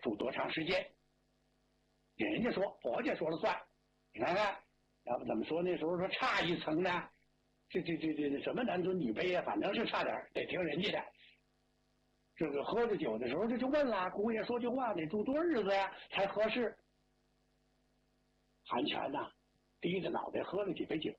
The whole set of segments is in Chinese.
住多长时间？人家说佛家说了算。你看看，要不怎么说那时候说差一层呢？这什么男尊女卑啊，反正是差点，得听人家的。这个喝着酒的时候，这就问了，姑爷说句话，得住多少日子呀才合适？韩全呐，低着脑袋喝了几杯酒，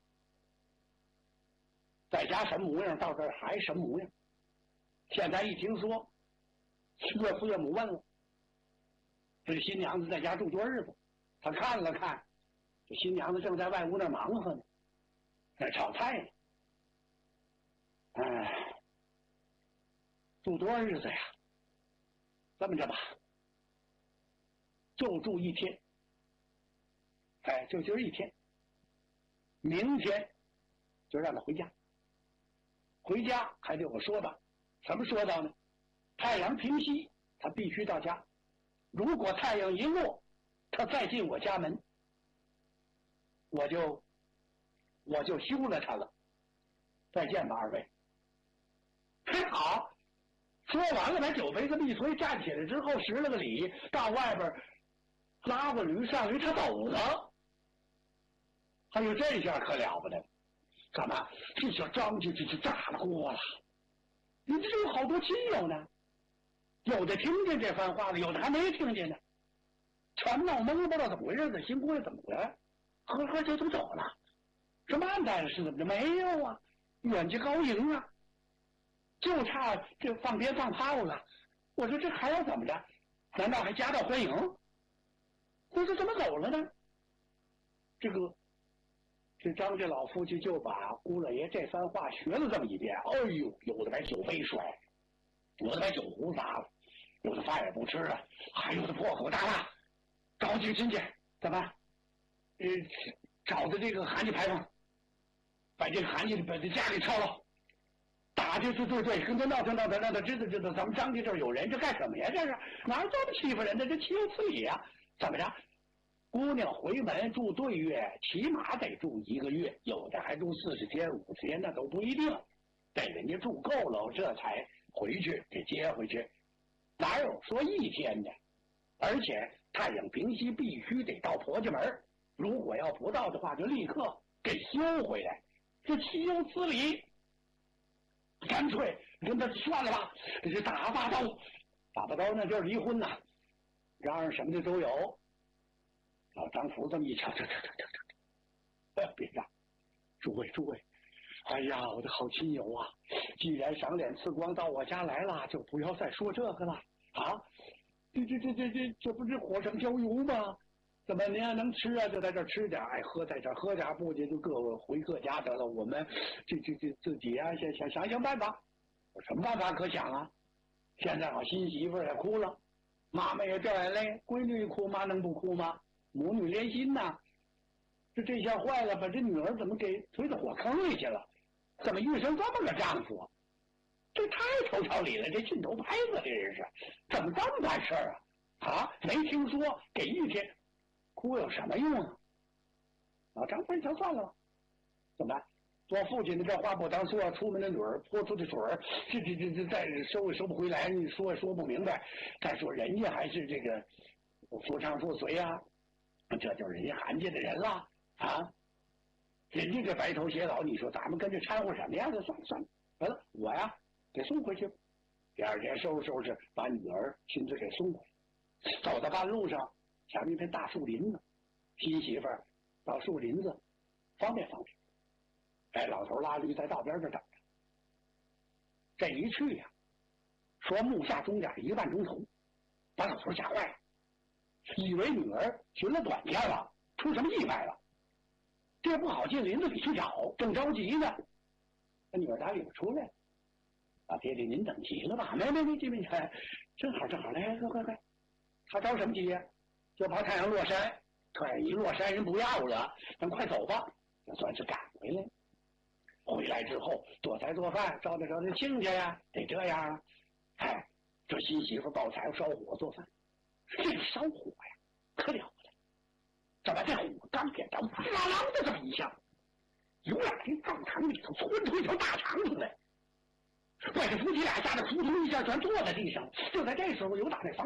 在家什么模样，到这儿还什么模样。现在一听说岳父岳母问了，这新娘子在家住多少日子，他看了看，这新娘子正在外屋那忙活呢，那炒菜呢。住多少日子呀？这么着吧，就住一天。就今儿一天，明天就让他回家。回家还得我说道，什么说道呢？太阳平西，他必须到家。如果太阳一落，他再进我家门，我就休了他了。再见吧，二位。嘿，好。说完了，把酒杯子一推，站起来之后施了个礼，到外边拉过驴上驴，他走了。还有这下可了不得，怎么这小张就炸了锅了？你这有好多亲友呢，有的听见这番话了，有的还没听见呢，全闹懵，不知道怎么回事。这新姑爷怎么回来？喝就走了，这慢待的是怎么着？没有啊，远近高迎啊，就差这放鞭放炮了。我说这还要怎么着？难道还夹道欢迎？我说怎么走了呢？这张家老夫妻就把姑老爷这番话学了这么一遍。哎呦，有的把酒杯摔，有的把酒壶砸了，有的饭也不吃了，还有的破口大骂，找几个亲戚怎么？找的这个韩家牌坊，把这个韩家把这家里抄了，打就对，跟他闹腾，让他知道咱们张家这儿有人，这干什么呀？这是哪有这么欺负人的？这岂有此理呀？怎么着？姑娘回门住对月，起码得住1个月，有的还住40天、50天，那都不一定。得人家住够了，这才回去给接回去，哪有说1天的？而且太阳平西必须得到婆家门，如果要不到的话，就立刻给休回来，这岂有此理？干脆跟他算了吧，这打把刀那就是离婚呐，嚷什么的都有。老张福这么一瞧，别嚷！诸位，哎呀，我的好亲友啊，既然赏脸赐光到我家来了，就不要再说这个了啊！这不是火上浇油吗？怎么您要能吃啊，就在这吃点，喝在这喝点，不就各回各家得了。我们这自己啊，想办法。有什么办法可想啊？现在好，新媳妇也哭了，妈妈也掉眼泪，闺女一哭，妈能不哭吗？母女连心呐，这下坏了，把这女儿怎么给推到火坑里去了？怎么遇上这么个丈夫啊？这太头朝里了，这劲头拍子，这人是怎么这么办事儿啊？没听说给1天，哭有什么用啊？老张分瞧算了吧，怎么办？做父亲的这话不当说，出门的女儿泼出的水儿，这再收也收不回来，你说也说不明白。再说人家还是这个夫唱妇随啊，这就是人家韩家的人了啊！人家这白头偕老，你说咱们跟着掺和什么呀？算了，完了，我呀给送回去。第2天收拾，把女儿亲自给送回来。走到半路上，前面一片大树林子，新媳妇儿到树林子方便。老头拉驴在道边这等着。这一去呀，说木下钟点1个半钟头，把老头吓坏了，以为女儿寻了短见了，出什么意外了。这不好进林子里去找，正着急呢。那女儿打里边出来了，啊，爹爹您等急了吧？没，正好来，快！他着什么急呀？就怕太阳落山，太阳一落山人不要了，咱快走吧，这算是赶回来。回来之后做菜做饭，招待亲家呀，得这样啊。这新媳妇抱柴烧火做饭，这烧火呀可了不得，怎么这火刚点着，哗啦啦的这么一下，有两天灶堂里头窜出一条大肠出来，外头夫妻俩吓得扑通一下全坐在地上。就在这时候，有打那房